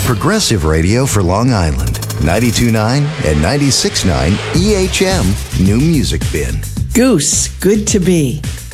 Progressive radio for Long Island. 92.9 and 96.9 EHM New Music Bin. Goose, good to be.